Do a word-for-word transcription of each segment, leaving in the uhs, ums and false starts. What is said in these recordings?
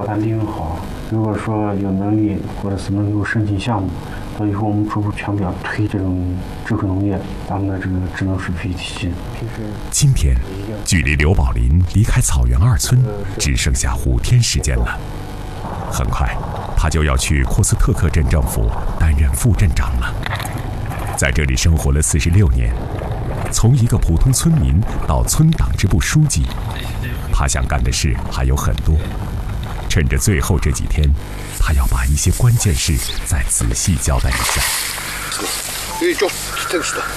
干利润好。如果说有能力或者是能够申请项目，到以后我们逐步全国要推这种智慧农业，咱们的这个智能水培体系。 今天，距离刘宝林离开草原二村只剩下五天时间了。很快，他就要去库斯特克镇政府担任副镇长了。在这里生活了四十六年，从一个普通村民到村党支部书记，他想干的事还有很多。趁着最后这几天，他要把一些关键事再仔细交代一下。 哎，走，这个是的。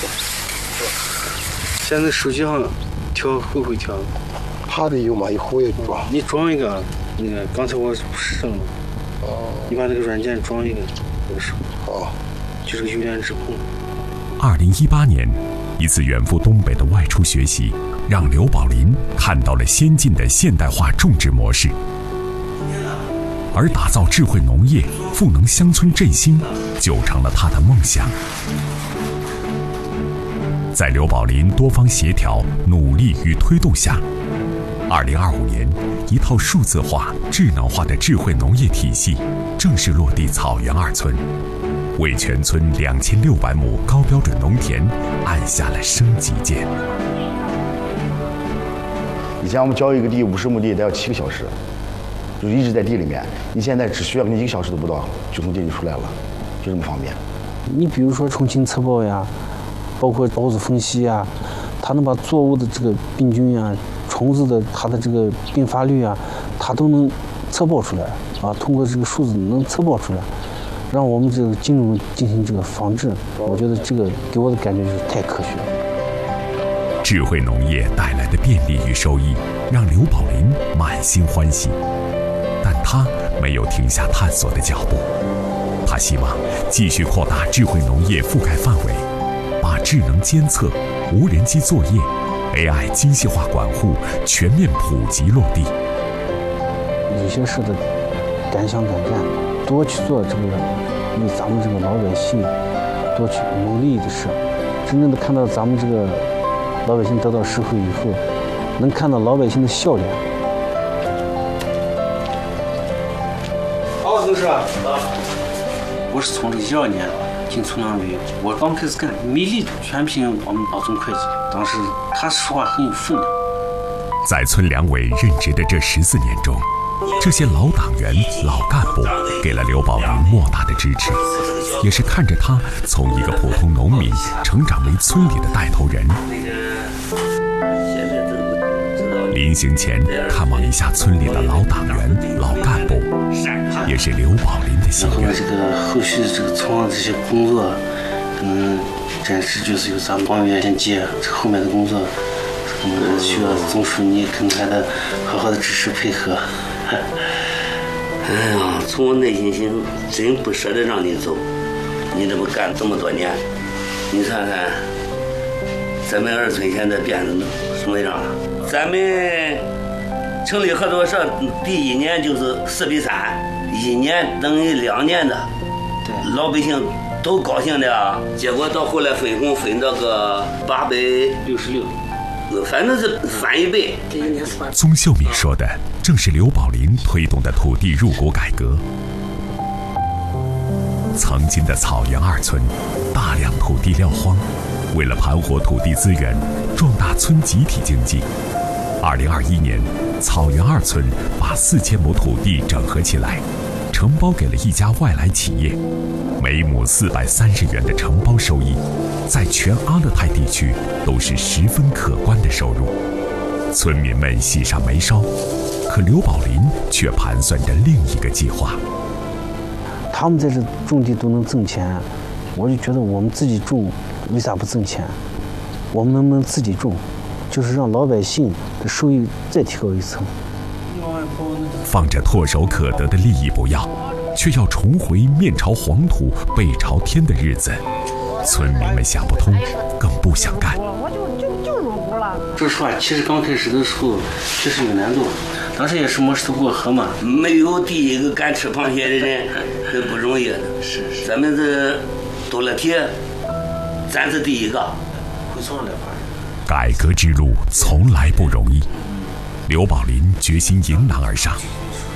现在手机上调会不会调？ 他的有吗？一会儿也装。 你装一个，那个刚才我试了。哦。你把那个软件装一个，我试。 好。 就是个优点质控。 二零一八年，一次远赴东北的外出学习，让刘宝林看到了先进的现代化种植模式。而打造智慧农业、赋能乡村振兴，就成了他的梦想。在刘宝林多方协调、努力与推动下，二零二五年，一套数字化、智能化的智慧农业体系正式落地草原二村，为全村两千六百亩高标准农田按下了升级键。 以前我们浇一个地五十亩地得要七个小时。就一直在地里面，你现在只需要一个小时都不到，就从地里出来了，就这么方便。 你比如说虫禽测报呀，包括孢子分析呀，它能把作物的这个病菌呀、虫子的它的这个并发率啊，它都能测报出来啊。通过这个数字能测报出来，让我们这个金融进行这个防治。我觉得这个给我的感觉就是太科学了。 智慧农业带来的便利与收益，让刘宝林满心欢喜。但他没有停下探索的脚步，他希望继续扩大智慧农业覆盖范围，把智能监测、无人机作业、A I 精细化管护全面普及落地。 有些事的敢想敢干，多去做这个为咱们这个老百姓多去谋利的事，真正的看到咱们这个老百姓得到实惠以后，能看到老百姓的笑脸。都是啊，我是从这一二年进村党委，我刚开始干，没力全凭我们老总会计，当时他说话很有分量。 在村两委任职的这十四年中，这些老党员、老干部给了刘宝林莫大的支持，也是看着他从一个普通农民成长为村里的带头人。临行前看望一下村里的老党员、老干部，也是刘宝林的心愿。 这个后续这个从这些工作，嗯，暂时就是由咱们党员先接，这后面的工作，可能还需要总书记跟他的好好的支持配合。 哎呀，从我内心心真不舍得让你走，你这么干这么多年，你看看，咱们二村现在变成什么样了？咱们成立合作社第一年就是四比三，一年等于两年的，对，老百姓都高兴的啊。结果到后来分红分到个八百六十六， 反正是翻一倍。 宗秀敏说的正是刘宝林推动的土地入股改革。曾经的草原二村，大量土地撂荒，为了盘活土地资源，壮大村集体经济。二零二一年，草原二村把四千亩土地整合起来，承包给了一家外来企业，每亩四百三十元的承包收益，在全阿勒泰地区都是十分可观的收入。村民们喜上眉梢，可刘宝林却盘算着另一个计划。 他们在这种地都能挣钱，我就觉得我们自己种为啥不挣钱？我们能不能自己种，就是让老百姓的收益再提高一层。 放着唾手可得的利益不要，却要重回面朝黄土背朝天的日子，村民们想不通，更不想干。 我就就就入股了。 这说话其实刚开始的时候确实有难度，当时也是摸石头过河嘛， 没有第一个敢吃螃蟹的人，这不容易的。 是是， 咱们这多了铁，咱是第一个。 会从来吧。 改革之路从来不容易，刘宝林决心迎难而上，